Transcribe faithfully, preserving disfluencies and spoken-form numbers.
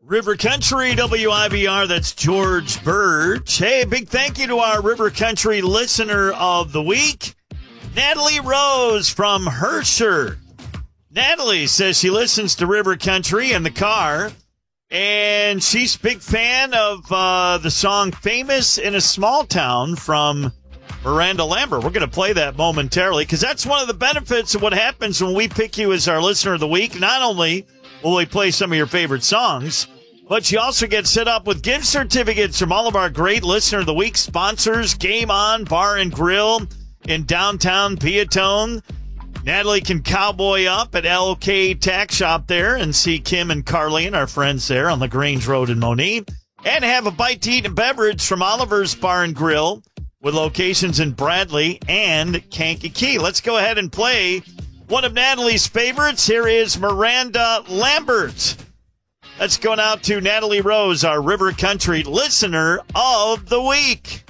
River Country, W I B R, that's George Birch. Hey, big thank you to our River Country listener of the week, Natalie Rose from Herscher. Natalie says she listens to River Country in the car, and she's a big fan of uh, the song Famous in a Small Town from Miranda Lambert. We're going to play that momentarily because that's one of the benefits of what happens when we pick you as our listener of the week. Not only will we play some of your favorite songs, but you also get set up with gift certificates from all of our great Listener of the Week sponsors, Game On Bar and Grill in downtown Peatone. Natalie can cowboy up at L K Tack Shop there and see Kim and Carlene, our friends there on LaGrange Road in Monee, and have a bite to eat and beverage from Oliver's Bar and Grill with locations in Bradley and Kankakee. Let's go ahead and play one of Natalie's favorites. Here is Miranda Lambert. That's going out to Natalie Rose, our River Country listener of the week.